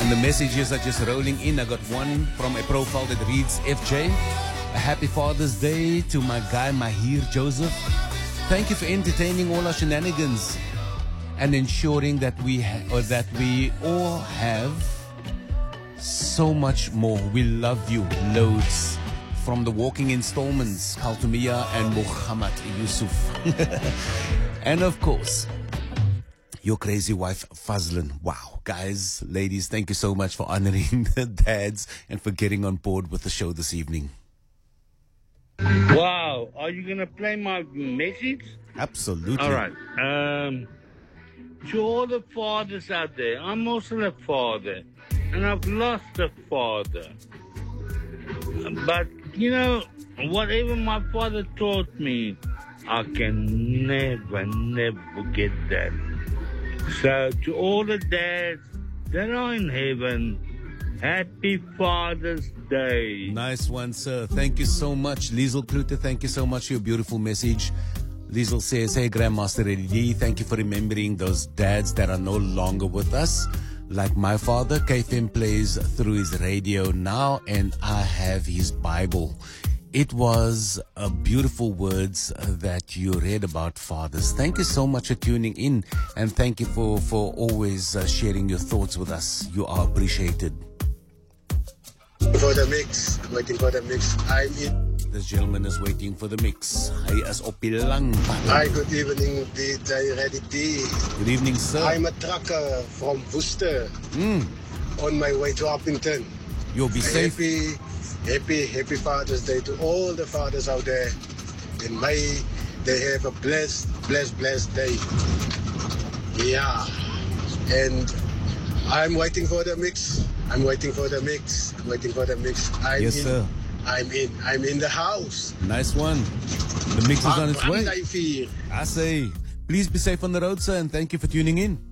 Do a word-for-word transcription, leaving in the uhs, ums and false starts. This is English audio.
And the messages are just rolling in. I got one from a profile that reads, F J, a happy Father's Day to my guy Mahir Joseph. Thank you for entertaining all our shenanigans and ensuring that we ha- or that we all have so much more. We love you loads. From the Walking Installments, Kaltumia and Muhammad Yusuf. And of course, your crazy wife, Fazlin. Wow. Guys, ladies, thank you so much for honoring the dads and for getting on board with the show this evening. Wow. Are you going to play my message? Absolutely. All right. Um, to all the fathers out there, I'm also a father, and I've lost a father. But, you know, whatever my father taught me, I can never, never forget that. So, to all the dads that are in heaven, happy Father's Day. Nice one, sir. Thank you so much. Liesel Klute, thank you so much for your beautiful message. Liesel says, hey, Grandmaster Eddie D, thank you for remembering those dads that are no longer with us. Like my father, K F M plays through his radio now, and I have his Bible. It was a beautiful words that you read about fathers. Thank you so much for tuning in, and thank you for, for always uh, sharing your thoughts with us. You are appreciated. For the mix, waiting for the mix. I'm in. This gentleman is waiting for the mix. Hy is op die lang pad. Hi, good evening, D J Reddy D. Good evening, sir. I'm a trucker from Worcester. Mm. On my way to Uppington. You'll be safe. Happy, happy, happy Father's Day to all the fathers out there. And may they have a blessed, blessed, blessed day. Yeah. And I'm waiting for the mix. I'm waiting for the mix. I'm waiting for the mix. I'm Yes, in. sir. I'm in. I'm in the house. Nice one. The mix is on its way. I feel. I say, please be safe on the road, sir, and thank you for tuning in.